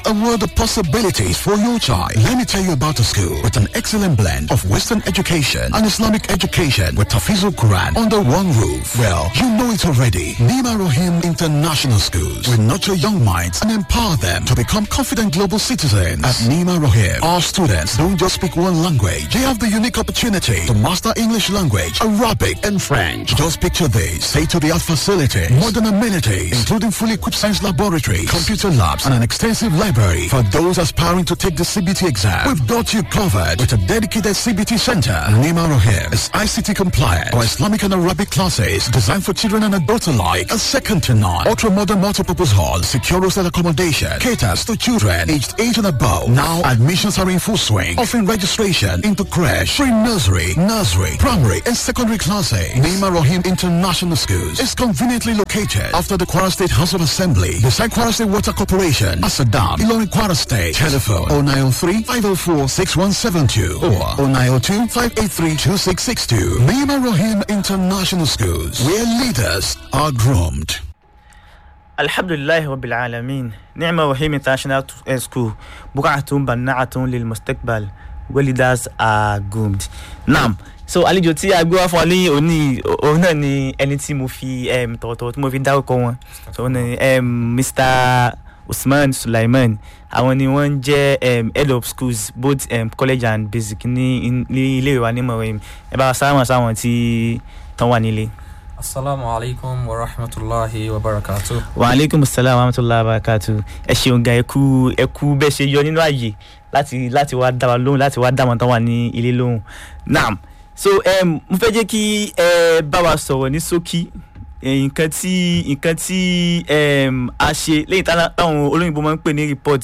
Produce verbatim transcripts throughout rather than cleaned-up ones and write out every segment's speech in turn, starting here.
a world of possibilities for your child. Let me tell you about a school with an excellent blend of Western education and Islamic education with Tafizul Quran under one roof. Well, you know it already. Nima Rohim International Schools will nurture young minds and empower them to become confident global citizens. At Nima Rohim, our students don't just speak one language. They have the unique opportunity to master English language, Arabic, and French. Just picture this: state-of-the-art facilities, modern amenities, including fully equipped science laboratories, computer labs, and an extensive library. For those aspiring to take the C B T exam, we've got you covered with a dedicated C B T center. Nima Rohim is I C T compliant for Islamic and Arabic classes designed for children and adults alike. A second to none. Ultra-modern multipurpose hall, secure hostel accommodation, caters to children aged eight and above. Now, admissions are in full swing, offering registration into creche, pre-nursery, nursery, primary, and secondary classes. Nima Rohim International Schools is conveniently located after the Kwara State House of Assembly, beside Kwara State Water Corporation, Asadam, Ilorin, Kwara State. Telephone oh nine oh three, five oh four, six one seven two or oh nine oh two, five eight three, two six six two. Nima Rohim International Schools, where leaders are groomed. Alhamdulillah Rabbil Alameen. Nima Rohim International School. Buq'atun banna'atun lil mustaqbal. Where leaders are groomed. Naam. So àlejò tí a gbé wá fún ní òní òun náà ni ẹni tí mo fi em tọ̀tọ̀ tí mo fi dárúkọ wọn. So ni em Mister Usman Sulaiman. Àwọn ni wọ́n jẹ́ em head of schools both em college and basic ní ní ilé ìwé wa ní Rohim. Ẹ bá sáwọn sáwọn tí tán wà nílé. Assalamu alaikum wa rahmatullahi wa barakatuh. Wa alaikum assalam wa rahmatullahi wa barakatuh. Ẹ ṣeun gan, ẹ kú ẹ kú bẹ́ ṣe yọ nínú ààyè láti láti wá dá wa lóhùn, láti wá dá wọn tán wà ní ilé lóhùn. Naam. So um mo fẹ́ jẹ́ kí ẹ bá wa sọ̀rọ̀ ní ṣókí nǹkan tí nǹkan tí um a ṣe lẹ́yìn táwọn olóyìnbó máa ń pè ní report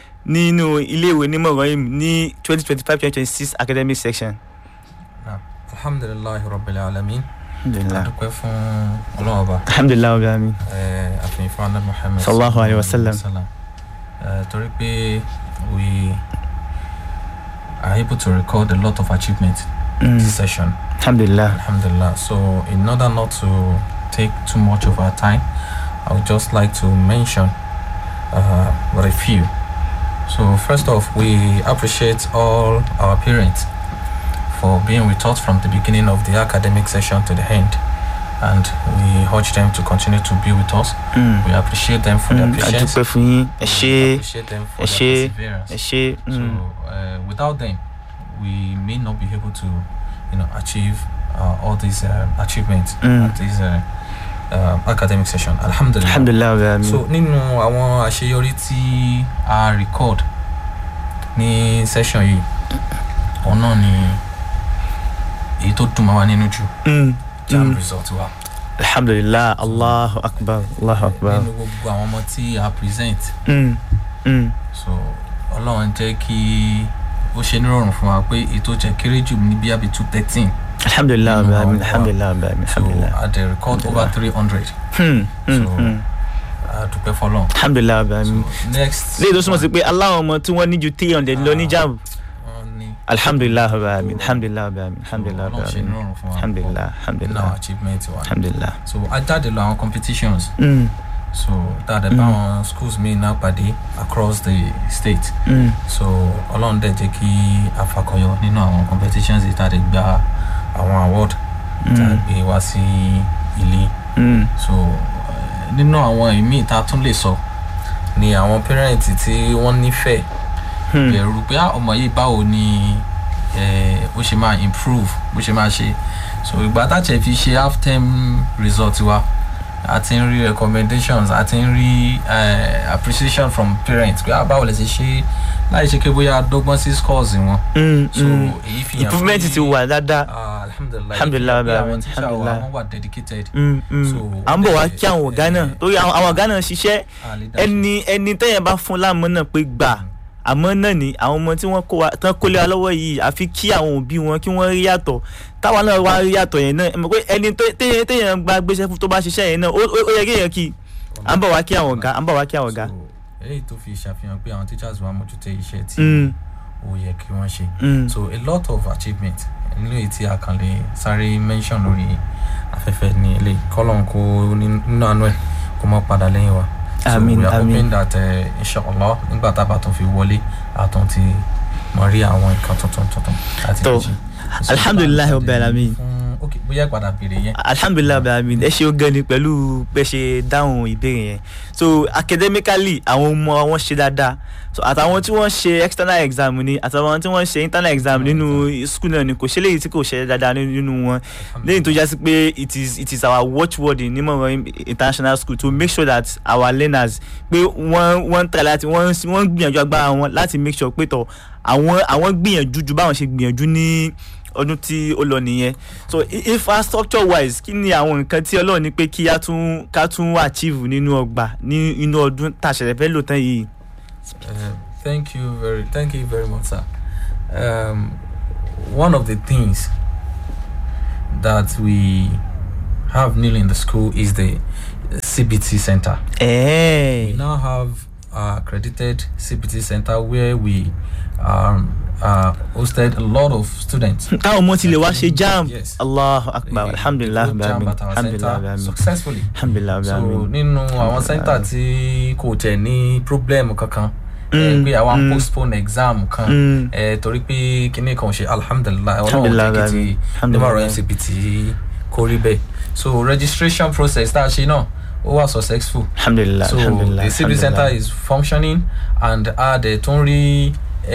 nínú iléèwé ní Rohim ní twenty twenty-five twenty twenty-six academic section. Alhamdulillah Rabbil Alamin. Alhamdulillah. Adúpẹ́ fún Ọlọ́run Ọba. Alhamdulillah Rabbil Alamin. Eh àfihàn fún Ànábì Muhammad sallallahu alaihi wasallam. Eh torí pé we are able to record a lot of achievements in this session. Alhamdulillah. Alhamdulillah. So in order not to take too much of our time, I would just like to mention uh, but a few. So first off, we appreciate all our parents for being with us from the beginning of the academic session to the end, and we urge them to continue to be with us. Mm. We appreciate them for mm. their patience. We appreciate them for their perseverance. Mm. So uh, without them, we may not be able to, you know, achieve uh, all these uh, achievements mm. at this uh, uh, academic session. Alhamdulillah. Alhamdulillah. So nínú àwọn àṣeyọrí tí a record ní session yìí, ọ̀nà ni èyí tó dùn mọ́ wa nínú jù. Mm. Jam result wa. Alhamdulillah. Allahu Akbar. Allahu Akbar. Nínú gbogbo àwọn ọmọ tí a present. Mm. Mm. So Ọlọ́run jẹ́ kí ó ṣe nírọ̀rùn fún wa pé ètò jẹ́ kéré jù ní bí àbí two thirteen. Alhamdulillah. Alhamdulillah. Alhamdulillah. So at the record over three hundred. Hmm. So a dúpẹ́ fọ́lọ́run. Alhamdulillah. So next. Lè tó súnmọ́ sí pé aláwọ̀ ọmọ tí wọ́n ní ju three hundred lọ ní jam. Alhamdulillah. Alhamdulillah. Alhamdulillah. Alhamdulillah. Alhamdulillah. Now achievement wa. Alhamdulillah. So a jáde lọ àwọn competitions. Mm. So that the mm. schools may now pàdé across the state. Mm. So Ọlọ́run dẹ̀ jẹ́ kí a fakọyọ nínú àwọn competitions yìí tá a lè gba àwọn award tá a gbé wá sí ilé. Mm. So nínú àwọn ìmí tá a tún lè sọ ni àwọn parents tí wọ́n nífẹ̀ẹ́ bẹ̀rù pé ọmọ yìí báwo ni ó ṣe máa improve bó ṣe máa ṣe. So ìgbà tá a ṣe fi ṣe half term result wa, a ti ń rí recommendations, a ti ń rí uh, appreciation from parents pé báwo lè ṣe ṣe láì ṣe pé bóyá dọ́gbọ́n sí scores wọn. So èyí fi hàn improvement ti wà dáadáa. Alhamdulillah. Alhamdulillah. Àwọn teacher wa wọ́n wà dedicated. So à ń bọ̀ wá kí àwọn ọ̀gá náà torí àwọn ọ̀gá náà ṣiṣẹ́ ẹni ẹni tẹ́yẹ̀ bá fún láàmú náà pé gbà àmọ́ náà ni àwọn ọmọ tí wọ́n kó wa tán kólé wa lọ́wọ́ yìí àfi kí àwọn òbí wọn kí wọ́n rí yàtọ̀ táwa náà wá rí yàtọ̀ yẹn náà ẹ mọ̀ pé ẹni téèyàn téèyàn gba gbéṣẹ́ fún tó bá ṣiṣẹ́ yẹn náà ó yẹ kéèyàn kí à ń bọ̀ wá kí àwọn ọ̀gá à ń bọ̀ wá kí àwọn ọ̀gá. èyí tó fi ṣàfihàn pé àwọn teachers wa mójútó iṣẹ́ tí ó yẹ kí wọ́n ṣe. So a lot of achievement nílò èyí tí a kàn lè sáré mention lórí afẹ́fẹ́ ní ilé kọ́lọ́n kó nínú àánú ẹ̀ kó má padà lẹ́yìn wa. Àmín, so we are àmín. hoping that uh, inshallah nígbà tá a bá tún fi wọlé àtún ti mọ rí àwọn nǹkan tuntun tuntun àti Tó, méjì. alhamdulillahi rabbil alamin. fún ok bóyá padà béèrè yẹn. alhamdulilayi abdulhamid ẹ ṣe ó gan ni pẹ̀lú bẹ́ẹ̀ ṣe dáhùn ìbéèrè yẹn so academically àwọn ọmọ wọn ṣe dáadáa so àtàwọn tí wọ́n ṣe external exam ni àtàwọn tí wọ́n ṣe internal exam nínú school náà ni kò ṣe léyìí tí kò ṣe dáadáa nínú wọn lẹ́yìn tó já sí pé it is it is our watchword in Nímọ̀ràn international school to make sure that our learners pé wọ́n wọ́n try láti wọ́n wọ́n gbìyànjú agbára wọn láti make sure pé tọ̀ àwọn àwọn gbìyànjú ju báwọn ṣe gbìyànjú ní ọdún tí ó lọ nìyẹn so infrastructure wise kí ni àwọn nǹkan tí Ọlọ́run ní pé kí á tún ká tún achieve nínú ọgbà ní inú ọdún tá a ṣẹ̀ṣẹ̀ fẹ́ lò tán yìí. Uh, thank you very thank you very much sir. Um, one of the things that we have new in the school is the C B T center. Hey. We now have uh, accredited C B T center where we um, uh, hosted a lot of students. táwọn ọmọ tilẹ̀ wá ṣe jam. Yes. Allahu akbar We- alhamdulilah we jam amin at our alhamdulilah center amin successfully. alhamdulilah So amin. nínú àwọn center tí kò tẹ̀ ní problem kankan ẹ pé àwa mm. postpone exam kan Mm. ẹ torí pé kíní kan ṣe alhamdulilah Ọlọ́run Alhamdulillah, jẹ́ kí ti alhamdulillah. Nímọ̀ràn C B T kó rí bẹ́ẹ̀ so registration process tá a ṣe náà ó wà successful. alhamdulilah So alhamdulilah the C B T center is functioning and a dẹ̀ tún rí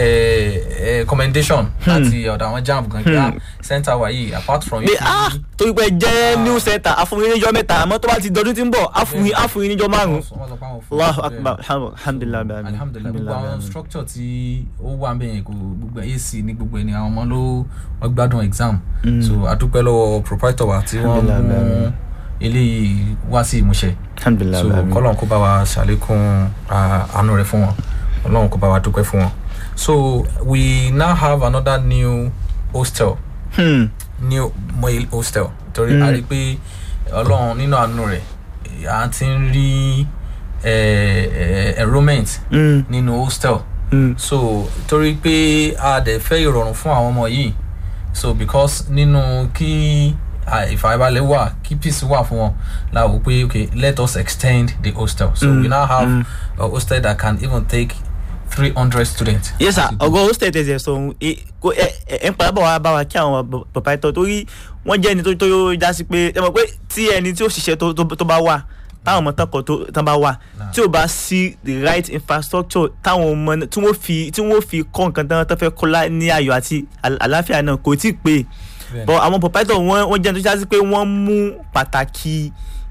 eh, eh, commendation láti ọ̀dọ̀ àwọn jamb gan kí á center wa yìí apart from pé ah torí pé jẹ́ new center àfúnni níjọ́ mẹ́ta àmọ́ tó bá ti dọdún tí ń bọ̀ àfúnni àfúnni níjọ́ márùn-ún. Allahu akbar alhamdulilah amin alhamdulilah gbogbo àwọn structure tí ó wà ń bẹ̀yẹn kò gbogbo A C ní gbogbo ẹni àwọn ọmọ ló wọ́n gbádùn exam so adúpẹ́ lọ́wọ́ proprietor wa tí wọ́n Alhamdulillah, mú amin. eléyìí wá sí ìmúṣẹ alhamdulilah so amin. kọ́lọ́n kó bá wa ṣàlékún ah, àánú rẹ̀ fún wọn ọlọ́run kó bá wa dúpẹ́ fún wọn so we now have another new hostel Hmm. new male hostel torí Mm. a rí pé ọlọ́run nínú àánú rẹ̀ à ti ń rí eh, eh, enrollment Hmm. nínú hostel Hmm. so torí pé a dẹ̀ fẹ́ ìrọ̀rùn fún àwọn ọmọ yìí so because nínú kí ah, ìfàyàbalẹ̀ wà kí peace wà fún wọn la wò pé okay let us extend the hostel so Mm, we now have mm. a hostel that can even take three hundred students. yes sir ọgọ hostel tẹsẹ sọ ẹ ẹ ń padà bọ̀ wá bá wa kí àwọn proprietor torí wọ́n jẹ́ ẹni tó tó já sí pé ẹ mọ̀ pé tí ẹni tí ó ṣiṣẹ́ tó tó bá wà táwọn ọmọ tán kọ tó tán bá wà tí ò bá sí the right infrastructure táwọn ọmọ tí wọ́n fi tí wọ́n fi kọ́ nǹkan tán tó fẹ́ kọ́ lá ní ayọ̀ àti àlàáfíà náà kò tí ì pé but àwọn proprietor wọ́n wọ́n jẹ́ ẹni tó já sí pé wọ́n mú pàtàkì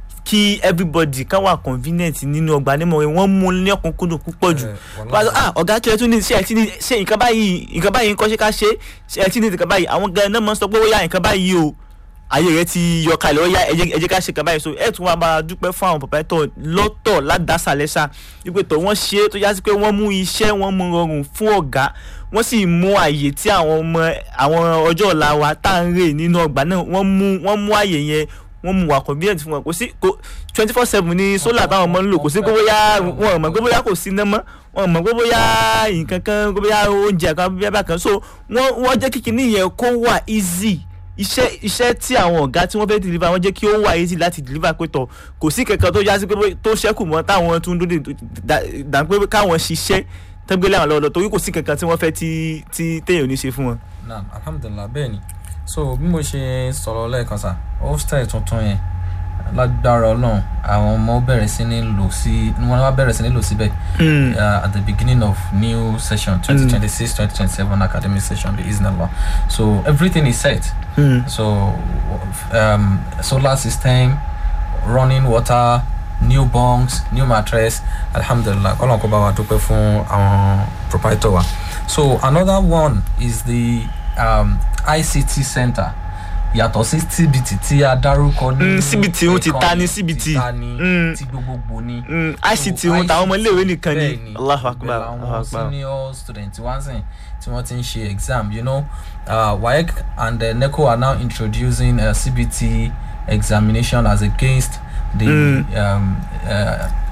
kí everybody kan wà convenient nínú ọgbà Nímọ̀ràn wọ́n mú ní ọ̀kúnkúndùn púpọ̀ jù wọ́n á ah ọ̀gá kí ẹ tún ní ṣe ẹ ti ní ṣe nǹkan báyìí nǹkan báyìí ń kọ́ ṣe ká ṣe ṣe ẹ ti ní nǹkan báyìí àwọn gan-an náà mọ̀ sọ pé ó yá nǹkan báyìí o ayé rẹ ti yọ kalẹ̀ ó yá ẹ jẹ́ ẹ jẹ́ ká ṣe nǹkan báyìí so ẹ tún wá máa dúpẹ́ fún àwọn proprietor lọ́tọ̀ ládàásàlẹ́sà wípé tó wọ́n ṣe é tó yá sí pé wọ́n mú iṣẹ́ wọ́n mú rọrùn fún ọ̀gá wọ́n sì mú àyè tí àwọn ọmọ àwọn ọjọ́ ọ̀la wa tá à ń rè nínú ọgbà náà wọ́n mú wọ́n mú àyè yẹn wọ́n mú wà convenient fún wọn kò sí kò twenty four seven ní solar táwọn ọmọ ń lò kò sí gbogbo yá wọn ò mọ̀ gbogbo yá kò sí náà mọ́ wọn ò mọ̀ gbogbo yá nǹkan kan gbogbo yá oúnjẹ kan bí bákan so wọ́n wọ́n jẹ́ kíkì níyẹn kó wà easy iṣẹ́ iṣẹ́ tí àwọn ọ̀gá tí wọ́n fẹ́ deliver wọ́n jẹ́ kí ó wà easy láti deliver pé tọ̀ kò sí kankan tó yá sí pé tó ṣẹ́kù mọ́ táwọn tún dúdú dà pé káwọn ṣiṣẹ́ tẹ́gbẹ́lẹ́ àwọn lọ́wọ́ torí kò sí kankan tí wọ́n fẹ́ tí tí téèyàn ní ṣe fún wọn. naam alhamdulilah bẹ́ẹ̀ ni so bí mo ṣe sọ̀rọ̀ lẹ́ẹ̀kan sá hostel tuntun yẹn lágbára Ọlọ́run àwọn ọmọ bẹ̀rẹ̀ sí ní lò sí wọn wá bẹ̀rẹ̀ sí ní lò síbẹ̀ at the beginning of new session twenty twenty six twenty twenty seven academic session the isnala so everything is set mm. so um, solar system running water new bunks new mattress alhamdulillah kọ́lọ́n kó bá wa dúpẹ́ fún àwọn proprietor wa so another one is the um, I C T center yàtọ̀ sí C B T tí a dárúkọ ní C B T ń ti ta ní C B T ti ta ní ti gbogbogbò ní I C T ń ta àwọn ọmọ iléèwé nìkan ní Allahu akbar àwọn senior students wá sìn tí wọ́n ti ń ṣe exam you know uh, W A E C and uh, NECO are now introducing uh, C B T examination as against the mm. um, uh,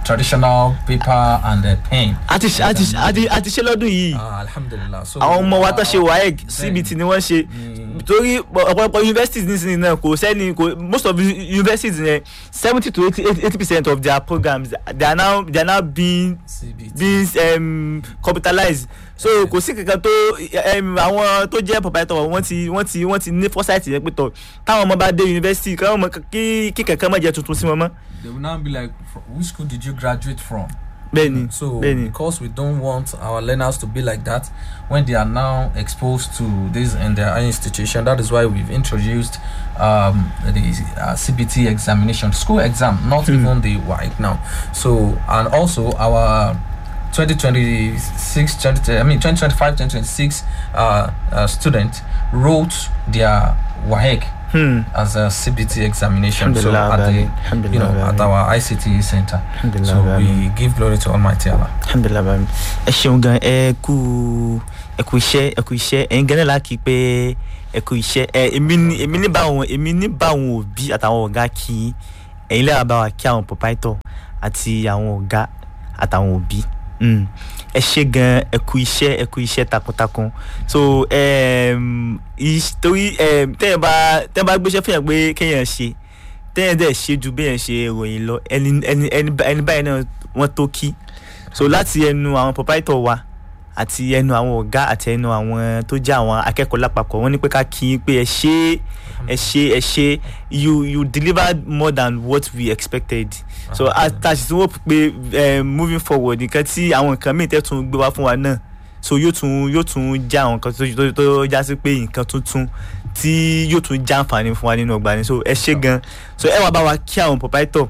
traditional paper and uh, pen. àti àti àti àti ṣe lọ́dún yìí. Ah, alhamdulillah. So àwọn ọmọ wa tó ṣe waec C B T ni wọ́n ṣe torí ọ̀pọ̀lọpọ̀ universities nísìnyí náà kò sẹ́ni kò most of the universities yẹn seventy to eighty eighty percent of their programs they are now they are now being C B T. being um, computerized so kò sí kankan tó àwọn tó jẹ́ proprietor wọ́n ti wọ́n ti wọ́n ti ní foresight yẹn pé tọ̀ táwọn ọmọ bá dé university káwọn ọmọ kí kí kankan má jẹ́ tuntun sí wọn mọ́. They will now be like, which school did you graduate from? Bẹ́ẹ̀ni, so bẹ́ẹ̀ni. Because we don't want our learners to be like that when they are now exposed to this in their institution, that is why we've introduced um, the uh, C B T examination, school exam, not mm. even the WAEC now. So, and also our twenty twenty-six, twenty, I mean twenty twenty-five, twenty twenty-six uh, uh, students wrote their WAEC hmm. as a C B T examination. So at the, you know, at our I C T center. So we give glory to Almighty Allah. Alhamdulillah. Ẹ ṣeun gan, ẹ kú ẹ kú iṣẹ́, ẹ kú iṣẹ́. Ẹ̀yin gan la kí pé ẹ kú iṣẹ́. Ẹ èmi ni èmi ni bá wọn èmi ni bá wọn òbí àtàwọn ọ̀gá kí ẹ̀yin lè bá wa kí àwọn proprietor àti àwọn ọ̀gá àtàwọn òbí. Mm. Ẹ ṣé gan, ẹ kú iṣẹ́, ẹ kú iṣẹ́ takuntakun. So um torí um tẹ́yìn bá tẹ́yìn bá gbéṣẹ́ fún yàn pé kéèyàn ṣe tẹ́yìn dẹ̀ ṣe ju béèyàn ṣe ròyìn lọ ẹni ẹni ẹni báyìí náà wọ́n tó kí. So láti ẹnu àwọn proprietor wa àti ẹnu àwọn ọ̀gá àti ẹnu àwọn tó jẹ́ àwọn akẹ́kọ̀ọ́ lápapọ̀ wọ́n ní pé ká kí pé ẹ ṣé ẹ ṣé ẹ ṣé you you delivered more than what we expected. So àtàṣì tí wọ́n pè moving forward nǹkan tí àwọn nǹkan míì tẹ́tún gbé wá fún wa náà so yóò tún yóò tún já àwọn nǹkan tó tó já sí pé nǹkan tuntun tí yóò tún já àǹfààní fún wa nínú ọgbà ni so ẹ ṣé gan so ẹ wá bá wa kí àwọn proprietor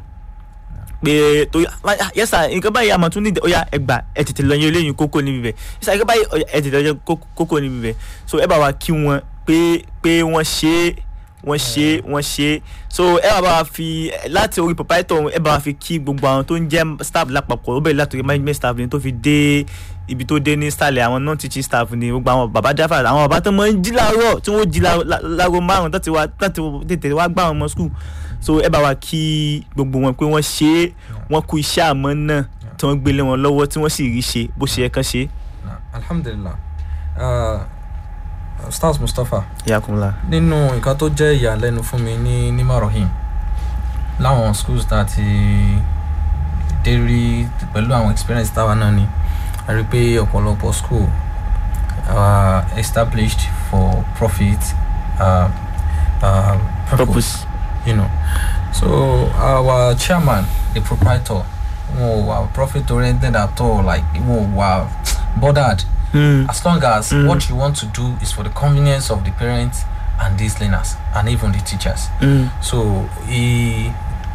pé tó yẹ́sà nǹkan báyìí àmọ́ tún ní ọ̀yà ẹgbà ẹ tètè lọ yẹn eléyìí kókó níbi bẹ̀ yẹ́sà nǹkan báyìí ẹ tètè lọ yẹn kókó níbi bẹ̀ so ẹ bá wa kí wọn pé pé wọ́n ṣe wọ́n ṣe wọ́n ṣe so ẹ bá wa fi láti orí proprietor ẹ bá wa fi kí gbogbo àwọn tó ń jẹ́ staff lápapọ̀ ó bẹ̀rẹ̀ láti orí management staff ni tó fi dé ibi tó dé ní sàlẹ̀ àwọn non teaching staff ni gbogbo àwọn bàbá jáfà àwọn bàbá tó máa ń jí láàárọ̀ tí wọ́n jí láago márùn-ún tó ti wá tètè wá gbá àwọn ọmọ school so ẹ bá wa kí gbogbo wọn pé wọ́n ṣe wọ́n kú iṣẹ́ àmọ́ náà tí wọ́n gbélé wọn lọ́wọ́ tí wọ́n sì rí ṣe bó ṣe yẹ kán ṣe. Alhamdulillah. Uh, Ustaz Mustapha. Yakunla. Nínú nǹkan tó jẹ́ ìyàlẹ́nu fún mi ní Nima Rohim láwọn schools tá ti dé rí pẹ̀lú àwọn experience táwa náà ni a rí pé ọ̀pọ̀lọpọ̀ school uh, established for profit uh, uh, purpose, purpose, you know. So our chairman, the proprietor, won't were profit oriented at all, like won't were bothered. Mm. As long as mm. what you want to do is for the convenience of the parents and these learners and even the teachers. Mm. So he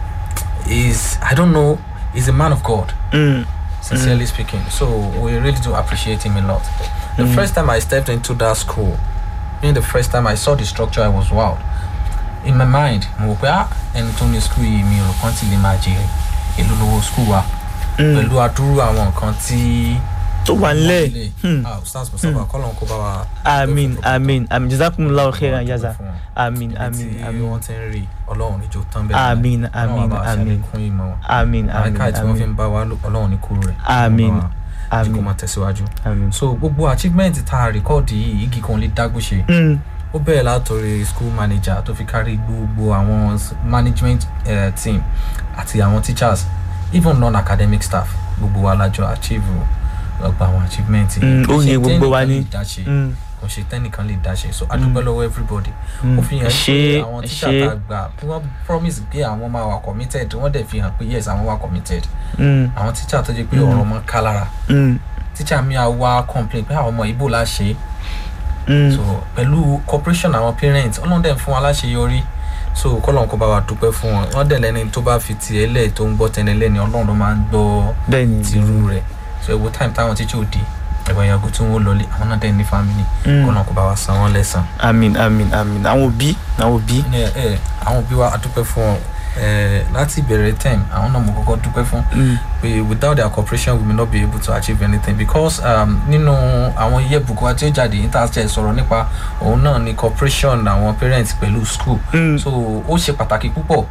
is, I don't know, he's a man of God, mm. sincerely mm. speaking. So we really do appreciate him a lot. The mm. first time I stepped into that school, being the first time I saw the structure, I was wild. In my mind, mo pe ah ẹni tó ní school yìí mi ò kàn tí lè máa jèrè èlò lówó school wa pẹ̀lú àdúrú àwọn nǹkan tí tó wà nílẹ̀. ah Ustaz Mustapha kọ́lọ́n kó bá wa. àmín àmín àmín jazakumullahu khairan jaza àmín àmín àmín wọ́n ti ń rí ọlọ́run níjó tán bẹ́ẹ̀. àmín àmín àmín àmín àmín àmín tí wọ́n fi ń bá wa ọlọ́run ní kúrò rẹ̀. àmín àmín kó máa tẹ̀síwájú. so gbogbo achievement tá a rìkọ́ọ̀dì yìí igi kan lè dágbó ṣe. ó bẹ̀rẹ̀ látọ̀rẹ̀ school manager tó fi kárí gbogbo àwọn management uh, team àti àwọn teachers even non-academic staff gbogbo wa lájọ achieve ọgbà àwọn achievement yìí. ó ní gbogbo wa ní kò ṣe tẹ́nìkan lè dáṣe so adúpẹ́ lọ́wọ́ everybody. ó fi hàn pé àwọn teacher tá a gbà wọ́n promise pé àwọn máa wà committed wọ́n dẹ̀ fi hàn pé yes àwọn wà committed. àwọn teacher tó jẹ́ pé ọ̀rọ̀ ọmọ ká lára teacher mi à wá complain pé àwọn ọmọ ibo la ṣe. Mm. So pẹ̀lú cooperation àwọn parents ọlọ́run dẹ̀ fún wa láṣeyọrí so kọ́lọ́n kó bá wa dúpẹ́ fún wọn wọ́n dẹ̀ lẹ́ni tó bá fi tiẹ̀ lẹ̀ tó ń gbọ́ tẹ́ni lẹ́ni ọlọ́run ló máa ń gbọ́ tìrú rẹ̀ so ewu time táwọn teacher òde ẹ̀gbọ́n ìyàgò tí wọ́n lọlé àwọn náà dẹ̀ ní family kọ́lọ́n kó bá wa san wọ́n lẹ́san. àmín àmín àmín àwọn òbí àwọn òbí. ẹ ẹ àwọn òbí wa a dúpẹ́ fún wọn láti ìbẹ̀rẹ̀ time àwọn náà mo kọ́kọ́ dúpẹ́ fún pé without their cooperation we may not be able to achieve anything because um, nínú àwọn iye bùkún àti ìjáde yìí tá a ṣe sọ̀rọ̀ nípa òun náà ni cooperation àwọn parents pẹ̀lú school mm. so ó ṣe pàtàkì púpọ̀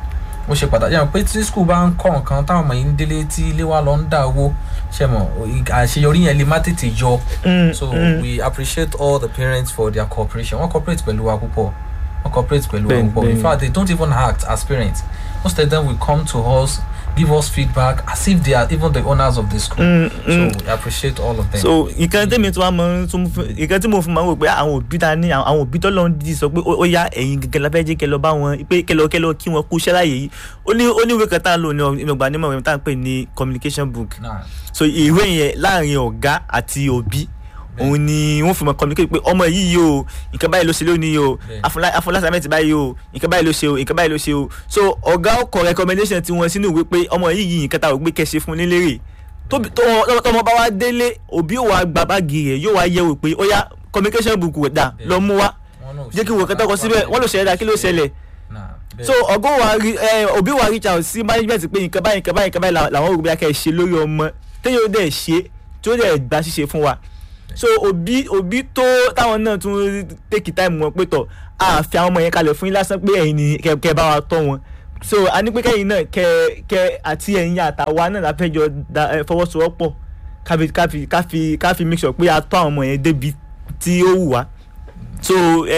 ó ṣe pàtàkì yàrá pé tí school bá ń kọ́ nǹkan táwọn ọmọ yìí ń délé tí ilé wa lọ ń dà owó ṣe mọ̀ àṣeyọrí yẹn lè má tètè yọ so mm. we appreciate all the parents for their cooperation wọ́n cooperate pẹ̀lú wa púpọ̀ wọ́n cooperate pẹ̀lú wa púpọ̀ in fact they don't even act as parents most of them will come to us give us feedback as if they are even the owners of the school mm, so mm. we appreciate all of them. so ìkan tẹ́mi tí wọ́n mọ̀ tún ìkan tí mo fún ma wò pé àwọn òbí ta ní àwọn òbí tó lọ́n di sọ pé ó yá ẹ̀yin gẹ́gẹ́ la fẹ́ jẹ́ kẹ́ lọ bá wọn pé kẹ́lọ́ kẹ́lọ́ kí wọ́n kú ṣẹ́láyè yìí ó ní ó ní ìwé kan tá à ń lò ní ìgbà nímọ̀ ìwé tá à ń pè ní communication book nah. so ìwé yẹn láàrin ọ̀gá àti òbí òun ni wọ́n fi mọ̀ communicate pé ọmọ yìí yìí o nǹkan báyìí ló ṣe lónìí o afọlásàmẹ́ntì báyìí o nǹkan báyìí ló ṣe o nǹkan báyìí ló ṣe o so ọ̀gá ọkọ̀ recommendation tí wọ́n sínú ìwé pé ọmọ yìí yìí nǹkan tá ò gbé kẹ́ṣe fún nílérè tọmọ bá wá délé òbí ò wá gba báàgì rẹ̀ yóò wá yẹ̀wò pé ó yá communication book wẹ̀ dà lọ mú wá jẹ́ kí wọ́n kẹ́tọ́ kọ síbẹ̀ wọ́n ló ṣẹlẹ̀ dà kí ló ṣẹlẹ̀ so ọgọ́ wa òbí wa reach out sí management pé nǹkan báyìí nǹkan báyìí nǹkan báyìí làwọn òbí akẹ́ ṣe lórí ọmọ téyàn ó dẹ̀ ṣe tí ó dẹ̀ gbà ṣíṣe fún wa so òbí òbí tó táwọn náà tún take time wọn pé tọ àfi àwọn ọmọ yẹn kalẹ̀ fún yín lásán pé ẹ̀yin ni kẹ́ bá wa tọ́ wọn so a ní pé kẹ́yìn náà kẹ́ kẹ́ àti ẹ̀yin àtàwa náà la fẹ́ jọ fọwọ́sowọ́pọ̀ káfi káfi káfi káfi make sure pé a tọ́ àwọn ọmọ yẹn débi tí ó wù wá so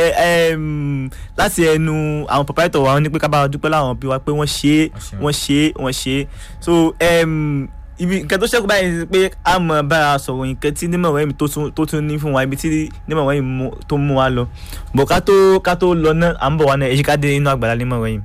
láti ẹnu àwọn proprietor wa wọn ní pé ká bá wọn dúpẹ́ láwọn bí wa pé wọ́n ṣe wọ́n ṣe wọ́n ṣe so ibi nǹkan tó ṣẹ́kù báyìí pé a mọ̀ bá a sọ̀rọ̀ nǹkan tí nímọ̀ wẹ́yìn tó tún ní fún wa ibi tí nímọ̀ wẹ́yìn tó mú wa lọ bọ̀ ká tó ká tó lọ náà à ń bọ̀ wá náà èyí ká dé inú àgbàlá nímọ̀ wẹ́yìn.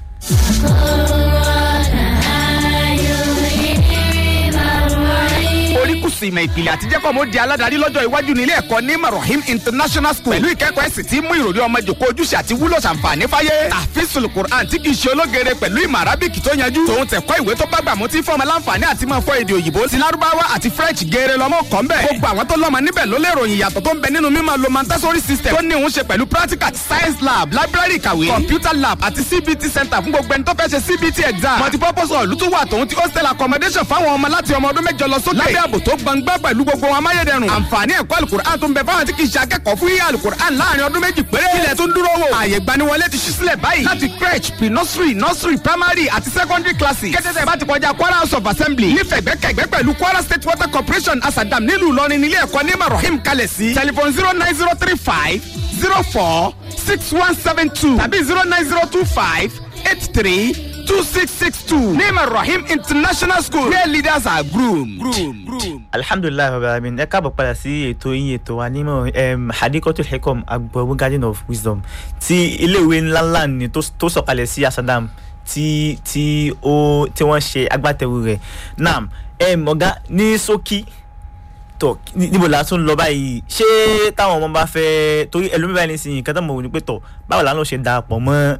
oríkùsù ìmọ̀ ìpìlẹ̀ àti jẹ́kọ̀ mo di aládàárí lọ́jọ́ iwájú ní ilé ẹ̀kọ́ ní Marahim International School pẹ̀lú ìkẹ́kọ̀ọ́ ẹ̀sìn tí mú ìròrí ọmọ ìjòkó ojúṣe àti wúlò ṣàǹfààní fáyé àfíìsùl Qur'an tí kì í ṣe ológere pẹ̀lú ìmọ̀ arábìkì tó yanjú tòun tẹ̀kọ́ ìwé tó bá gbà mú tí fọ́ọ̀mù láǹfààní àti máa fọ́ èdè òyìnbó ti lárúbáwá àti French geere lọ́mọ kọ́ ń bẹ̀ gbogbo àwọn tó lọ́mọ níbẹ̀ ló lè ròyìn ìyàtọ̀ tó ń bẹ nínú mímọ̀ lo Montessori system tó ní òun ṣe pẹ̀lú practical science lab library ìkàwé computer lab àti C B T center fún gbogbo ẹni tó fẹ́ ṣe C B T exam multipurpose hall tó wà tòun ti hostel accommodation fáwọn ọmọ láti ọmọ ọdún mẹ́jọ lọ sókè lábẹ́ ààbò tó gbangba pẹ̀lú gbogbo wọn amáyédẹrùn àǹfààní ẹ̀kọ́ alukur'an tó ń bẹ fáwọn tí kì í ṣe akẹ́kọ̀ọ́ fún yíyá alukur'an láàrin ọdún méjì péré ilẹ̀ tó ń dúró wò ààyè gbaniwọlé ti ṣí sílẹ̀ báyìí láti crèche pre-nursery nursery primary àti secondary classes kẹ́tẹ́tẹ́ bá ti kọjá Kwara House of Assembly nífẹ̀gbẹ́kẹ̀gbẹ́ pẹ̀lú Kwara State Water Corporation Asadam nílùú Ìlọrin nílé ẹ̀kọ́ ní Marahim kalẹ̀ sí telephone zero nine zero three five zero four six one seven two tàbí zero nine zero two five eight three two six six two ní Marahim International School where leaders are groomed. groomed. groomed. alhamdulilayi rabbil alamin ẹ káàbọ̀ padà sí ètò yín ètò wa nímọ̀ Hadikotul Hikam Agbowo Garden of Wisdom tí iléèwé ńláńlá ni tó sọ̀kalẹ̀ sí Asadam tí tí ó tí wọ́n ṣe agbátẹrù rẹ̀ nam ọ̀gá ní ṣókí tọ̀ níbo la tún lọ báyìí ṣé táwọn ọmọ bá fẹ́ torí ẹlòmíbáyìí ní sìn nǹkan tó mọ̀ wò ní pé tọ̀ báwo la ń lọ ṣe darapọ̀ mọ́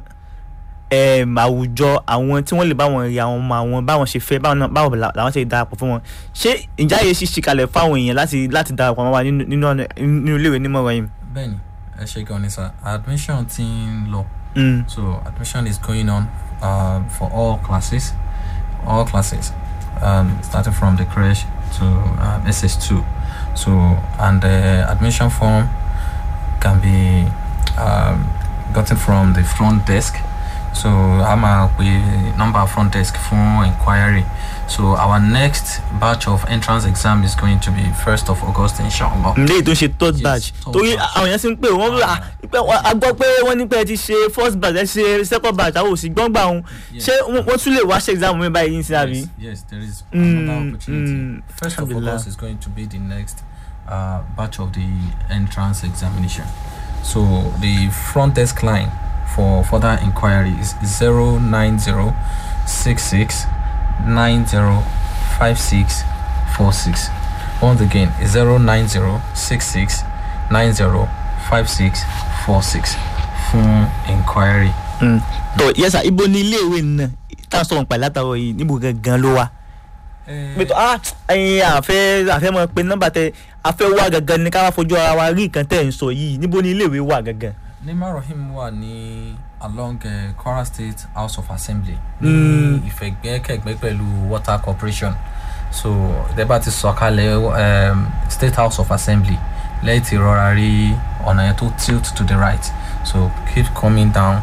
àwùjọ àwọn tí wọ́n lè bá wọn rí àwọn ọmọ àwọn báwọn ṣe fẹ́ báwọn làwọn ṣe darapọ̀ fún wọn ṣé ìjà yẹn ṣì ṣìkalẹ̀ fáwọn èèyàn láti láti darapọ̀ mọ́ wa nínú iléèwé nímọ̀ wẹ̀yìn. bẹ́ẹ̀ni ẹ ṣe gan ni sir admission ti ń lọ so admission is going on uh, for all classes all classes um, starting from the crèche to um, S S two so and the admission form can be um, gotten from the front desk. So I'm a number front desk for inquiry. So our next batch of entrance exam is going to be first of August, inshallah. Ǹdẹ́ ìtún ṣe third batch. Torí àwọn yẹn sì ń pè wọ́n a gbọ́ pé wọ́n ní pé ti ṣe first batch ẹ ṣe second batch àwọn òsì gbọ́ngbà wọn. Ṣé wọ́n tún lè wá ṣe exam mi báyìí ní sí àbí? Yes, there is another opportunity. First of August is going to be the next uh, batch of the entrance examination. So the front desk line for further inquiry is zero nine zero six six nine zero five six four six. Once again, zero nine zero six six nine zero five six four six fún inquiry. tó yes sir ibo ni iléèwé náà tá a sọ̀rọ̀ pẹ̀lú àtàwọn yìí níbo gangan ló wà. pé tó ah ẹyin àfẹ́ àfẹ́ mọ̀ pé nọ́mbà tẹ àfẹ́ wà gangan ni ká wá fojú ara wa rí nǹkan tẹ̀ ń sọ yìí níbo ni iléèwé wà gangan. ní Marahim wà ní along uh, Kwara State House of Assembly ní ìfẹ̀gbẹ́kẹ̀gbẹ́ pẹ̀lú Water Corporation so dẹ́gbà ti sọ̀kalẹ̀ um, State House of Assembly lẹ́yìn tí rọra rí ọ̀nà yẹn tó tilt to the right so keep coming down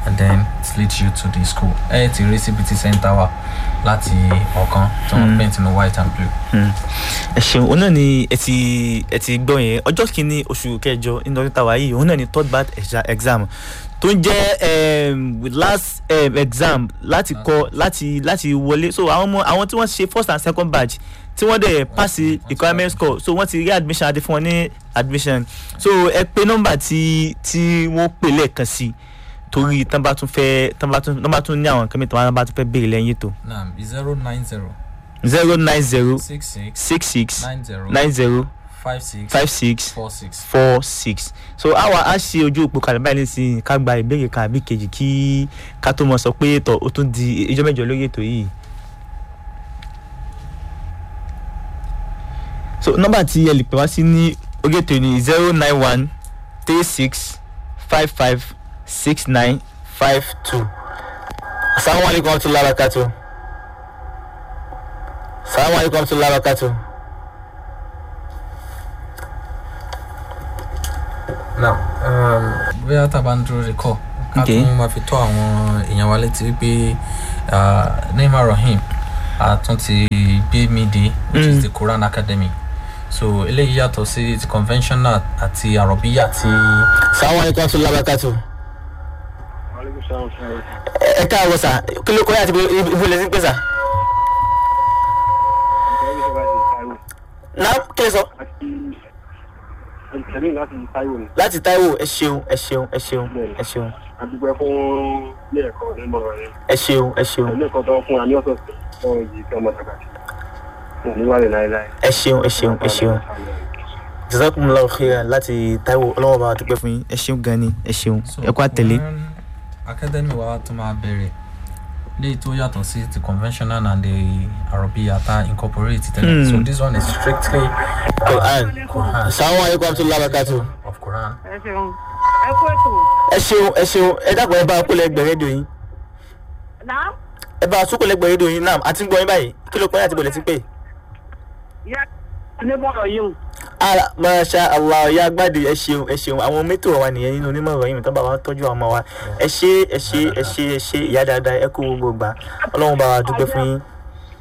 and then it leads you to the school. ẹ ti rí C B T center wa láti ọ̀kan tí wọ́n paint in white and blue. ẹ ṣeun òun náà ni ẹ ti ẹ ti gbọ́ yẹn ọjọ́ kìíní oṣù kẹjọ nínú ọdún tàwa yìí òun náà ni third bat exam tó ń jẹ́ last um, exam láti kọ láti láti wọlé so àwọn ọmọ àwọn tí wọ́n ṣe first and second batch tí wọ́n dẹ̀ pass requirement score so wọ́n ti rí admission adé fún wọn ní admission so ẹ pé nọ́mbà tí tí wọ́n pè lẹ́ẹ̀kan sí torí tán bá tún fẹ́ tán bá tún tán bá tún ní àwọn nǹkan mìíràn tán bá tún fẹ́ béèrè lẹ́yìn ètò. naam zero nine zero. zero nine zero six six. six six. nine zero. nine zero. five six. five six. four six. four six. so àwa á ṣe ojú òpó kalẹ̀ báyìí nísìnyí ká gba ìbéèrè kan àbí kejì kí ká tó mọ sọ pé tọ̀ ó tún di ìjọ mẹ́jọ lórí ètò yìí. so nọ́mbà tí ẹ lè pè wá sí ní orí ètò ní zero nine one three six five five six nine five two. asalaamualeykum wa rahmatulahi wa barakatuh. asalaamualeykum wa rahmatulahi wa barakatuh. now bóyá tábà ń dúró rékọ ká tún máa fi tó àwọn èèyàn wa létí wípé Neymar Rahim tún ti gbé mi dé which is the Quran Academy so eléyìí yàtọ̀ sí ti conventional àti àròbíyà ti. sáwọn ẹ̀kọ́ tó lábàkàtò. ẹ káàárọ̀ sà kí ló kọ́ yà àti ibo lè sí pé sà. náà kí lè sọ. láti Táíwò ẹ ṣeun ẹ ṣeun ẹ ṣeun ẹ ṣeun. àdúgbò fún ilé ẹ̀kọ́ nínú rẹ̀. ẹ ṣeun ẹ ṣeun. ilé ẹ̀kọ́ tó fún wa ní ọ̀sọ̀ọ̀sẹ̀ fún yìí tí ọmọ tàbí níwájú láéláé. ẹ ṣeun ẹ ṣeun ẹ ṣeun. jazakumullahu khairan láti Táíwò ọlọ́wọ́ bá wa dúpẹ́ fún yín ẹ ṣeun gan ni ẹ ṣeun ẹ kú àtẹ̀lé. academy wa tó máa bẹ̀rẹ̀ léyìí tó yàtọ̀ sí ti conventional and the Arabiya ta incorporate tẹ́lẹ̀ so this one is strictly Quran. Assalamu alaikum warahmatullahi wabarakatuh. of Quran. ẹ ṣeun ẹ kú ètò. ẹ ṣeun ẹ ṣeun ẹ dàgbọ́ ẹ bá a kó lẹ́gbẹ̀ẹ́ rédíò yín. náà. ẹ bá a sókò lẹ́gbẹ̀ẹ́ rédíò yín náà àti ń gbọ́ yín báyìí kí ló pẹ́ àti bọ̀lẹ̀ sí pé. ìyá ní bọ́ọ̀rọ̀ yìí. ala masha Allah ya gbàdé ẹ ṣeun ẹ ṣeun àwọn mẹ́tò wa nìyẹn nínú onímọ̀ ọ̀rọ̀ yìí tó bá wa tọ́jú àwọn ọmọ wa ẹ ṣe ẹ ṣe ẹ ṣe ẹ ṣe ìyá dáadáa ẹ kú gbogbo gbà ọlọ́run bá wa dúpẹ́ fún yín.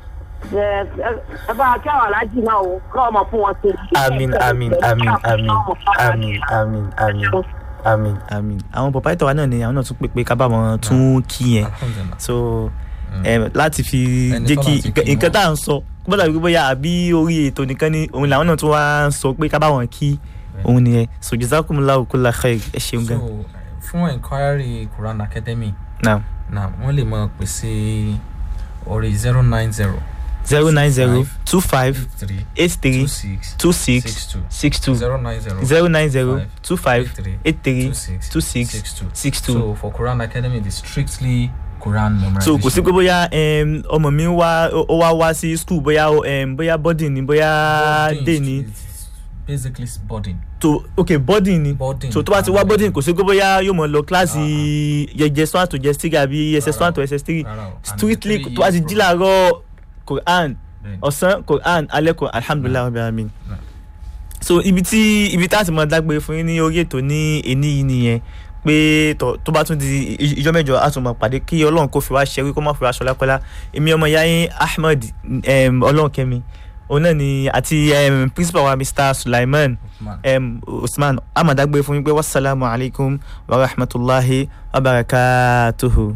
ẹ bá a kí àwọn aláàjì náà o kọ́ ọmọ fún wọn sí. àmín àmín àmín àmín àmín àmín àmín àmín àmín. àwọn bọ̀pá ìtọ́wá náà ni àwọn náà tún pé pé ká bá wọn tún kí yẹn so láti fi jẹ́ kí nǹkan tá à ń sọ gbọ́dọ̀ wípé bóyá àbí orí ètò nìkan ni òun làwọn náà tún wá ń sọ pé ká bá wọn kí òun nìyẹn so jazakumullahu kulla khair ẹ ṣeun gan. so fún enquiry Quran Academy naam naam wọ́n lè máa pè sí orí zero nine zero. zero nine zero two five eight three two six six two zero nine zero zero nine zero two five eight three two six six two. so for Quran Academy it is strictly Quran memorization. so kò sí pé bóyá ọmọ mi wá ó wá wá sí school bóyá bóyá boarding ni bóyá day ni. basically boarding. to okay boarding ni boarding so tó bá ti wá boarding kò sí pé bóyá yóò mọ lọ kíláàsì js one to js three àbí ss one to ss three strictly tó bá ti jí làárọ̀ Quran ọ̀sán Quran alẹ́ Quran alhamdulilayi rabbil alamin. so ibi tí ibi tá a ti mọ dágbére fún yín ní orí ètò ní ení yìí nìyẹn pé tó bá tún di ìjọ mẹ́jọ á tún mọ pàdé kí Ọlọ́run kó fi wá ṣẹrí kó má fi wá aṣọ lápẹlá èmi ọmọ ìyá yín Ahmed Ọlọ́run kẹmi òun náà ni àti principal wa Mr Sulaiman Usman amadagbe fún yín pé wasalaamu alaykum wa rahmatulahi wa barakatuhu.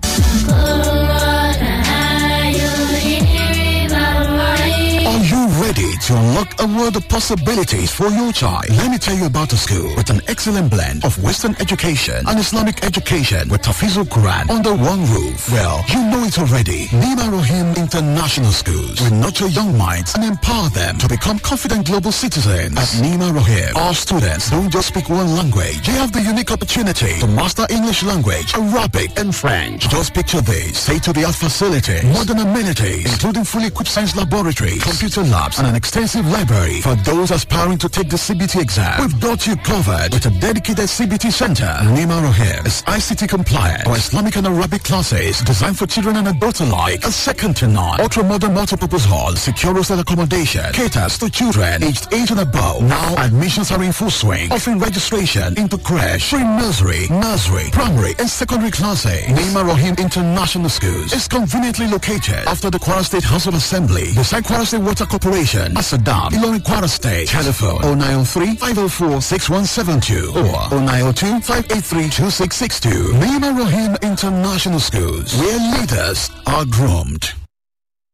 Ready to unlock a world of possibilities for your child? Let me tell you about a school with an excellent blend of Western education and Islamic education with Tafizul Quran under one roof. Well, you know it already. Neymar Rahim International Schools will nurture young minds and empower them to become confident global citizens. At Neymar Rahim, our students don't just speak one language. They have the unique opportunity to master English language, Arabic, and French. Just picture this. State-of-the-art facilities, modern amenities, including fully equipped science laboratories, computer labs, and and an extensive library for those aspiring to take the C B T exam. We've got you covered with a dedicated C B T center. Nima Rohim is I C T compliant for Islamic and Arabic classes designed for children and adults alike. A second to none. Ultra-modern multipurpose hall, secure hostel accommodation, caters to children aged eight and above. Now admissions are in full swing, offering registration into creche, pre-nursery, nursery, primary and secondary classes. Nima Rohim International Schools is conveniently located after the Kwara State House of Assembly, beside Kwara State Water Corporation, Asadam, Ilorin, Kwara State. Telephone oh nine oh three, five oh four, six one seven two or oh nine oh two, five eight three, two six six two. Nima Rohim International Schools, where leaders are groomed.